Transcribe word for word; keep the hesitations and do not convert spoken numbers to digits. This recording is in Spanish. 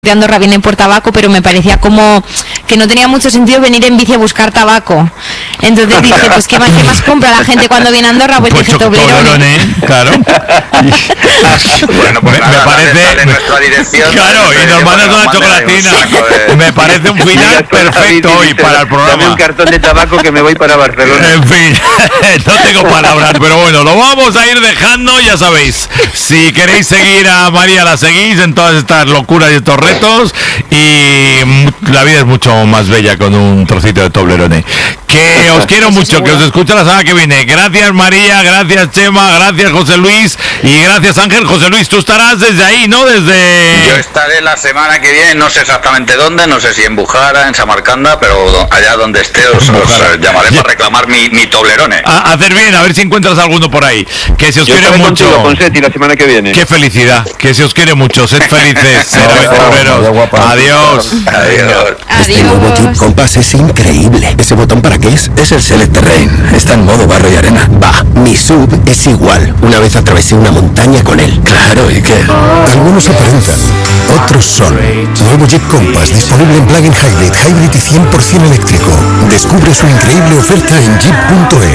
de Andorra vienen por tabaco, pero me parecía como que no tenía mucho sentido venir en bici a buscar tabaco. Entonces dije, pues ¿qué más, qué más compra la gente cuando viene a Andorra? Pues, pues dije Toblerone. Claro. Bueno, pues me, nada, me parece... en nuestra dirección. Claro, y nos mandas una chocolatina. De... Me parece un final perfecto hoy para el programa. Dame un cartón de tabaco que me voy para Barcelona. En fin, no tengo palabras, pero bueno, lo vamos a ir dejando, ya sabéis. Si queréis seguir a María, la seguís en todas estas locuras y estos retos. Y la vida es mucho más bella con un trocito de Toblerone. Que os quiero mucho, que os escucho la semana que viene. Gracias María, gracias Chema, gracias José Luis y gracias Ángel. José Luis, tú estarás desde ahí, ¿no? Desde... Yo estaré la semana que viene, no sé exactamente dónde, no sé si en Bujara, en Samarcanda, pero allá donde esté os, os llamaré para reclamar mi, mi Toblerone. A hacer bien, a ver si encuentras alguno por ahí. Que se os Yo quiere mucho. Contigo, con Seti, la semana que viene. Qué felicidad, que se os quiere mucho, sed felices, sed aventureros. Adiós. Adiós. Este nuevo Jeep Compass es increíble. ¿Ese botón para qué es? Es el Select Terrain. Está en modo barro y arena. Va, mi sub es igual. Una vez atravesé una montaña con él. Claro, ¿y qué? Algunos aparentan, otros son. Nuevo Jeep Compass disponible en plug-in hybrid, hybrid y cien por ciento eléctrico. Descubre su increíble oferta en jeep punto es.